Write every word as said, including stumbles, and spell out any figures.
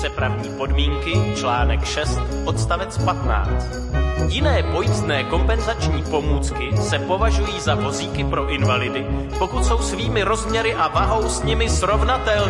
Přepravní podmínky, článek šest, odstavec patnáct. Jiné pojistné kompenzační pomůcky se považují za vozíky pro invalidy, pokud jsou svými rozměry a vahou s nimi srovnatelní.